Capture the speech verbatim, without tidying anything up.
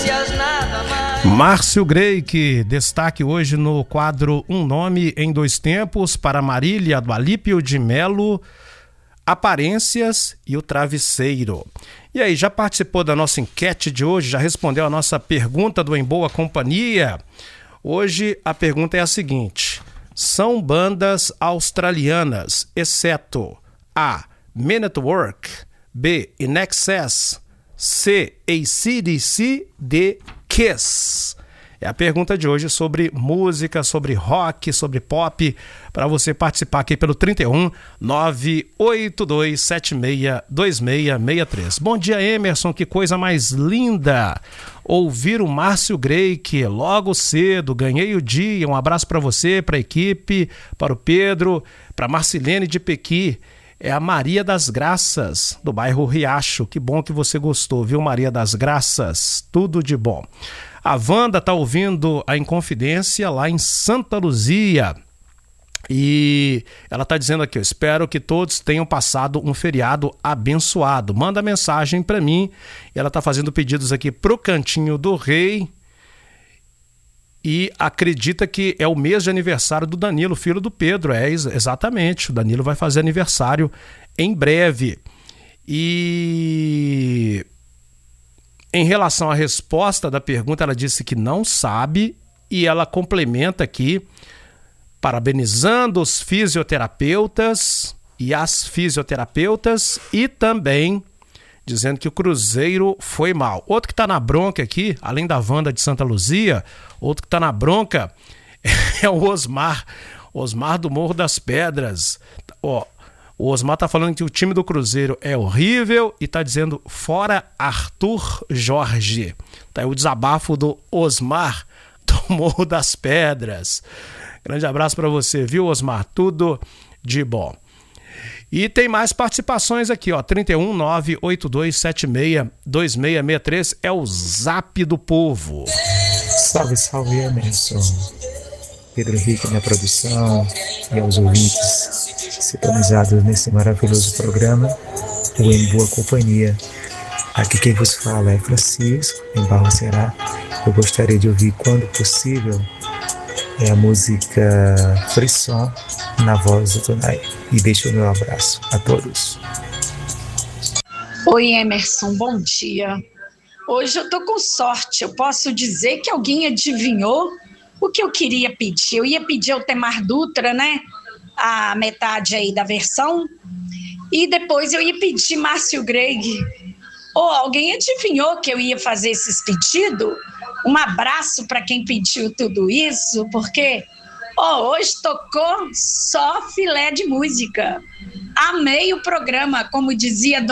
dias nada mais. Márcio Greik, destaque hoje no quadro Um Nome em Dois Tempos para Marília do Alípio de Melo, Aparências e o Travesseiro. E aí, já participou da nossa enquete de hoje? Já respondeu a nossa pergunta do Em Boa Companhia? Hoje a pergunta é a seguinte: são bandas australianas, exceto A. Men at Work, B. In Excess, C. A C D C, D. Kiss. É a pergunta de hoje sobre música, sobre rock, sobre pop, para você participar aqui pelo trinta e um, nove oito dois sete seis dois seis seis três. Bom dia, Emerson, que coisa mais linda ouvir o Márcio Greik logo cedo, ganhei o dia. Um abraço para você, para a equipe, para o Pedro, para Marcilene de Pequi. É a Maria das Graças, do bairro Riacho. Que bom que você gostou, viu, Maria das Graças? Tudo de bom. A Wanda tá ouvindo a Inconfidência lá em Santa Luzia. E ela tá dizendo aqui: eu espero que todos tenham passado um feriado abençoado. Manda mensagem para mim. Ela tá fazendo pedidos aqui pro Cantinho do Rei. E acredita que é o mês de aniversário do Danilo, filho do Pedro. É, exatamente. O Danilo vai fazer aniversário em breve. E em relação à resposta da pergunta, ela disse que não sabe. E ela complementa aqui, parabenizando os fisioterapeutas e as fisioterapeutas, e também dizendo que o Cruzeiro foi mal. Outro que está na bronca aqui, além da Wanda de Santa Luzia, outro que está na bronca é o Osmar, Osmar do Morro das Pedras. Ó, o Osmar tá falando que o time do Cruzeiro é horrível e tá dizendo fora Arthur Jorge. Tá aí o desabafo do Osmar do Morro das Pedras. Grande abraço para você, viu, Osmar? Tudo de bom. E tem mais participações aqui, ó, trinta e um, nove oito dois sete seis dois seis seis três é o Zap do Povo. Salve, salve, Emerson, Pedro Henrique na produção e aos ouvintes sintonizados nesse maravilhoso programa, o Em Boa Companhia. Aqui quem vos fala é Francisco, em Barro Ceará. Eu gostaria de ouvir, quando possível, é a música Frisson, na voz do Tonai. E deixo o meu abraço a todos. Oi, Emerson, bom dia. Hoje eu tô com sorte, eu posso dizer que alguém adivinhou o que eu queria pedir. Eu ia pedir o Temar Dutra, né? A metade aí da versão. E depois eu ia pedir Márcio Greik. Ou oh, alguém adivinhou que eu ia fazer esses pedidos? Um abraço para quem pediu tudo isso, porque oh, hoje tocou só filé de música. Amei o programa, como dizia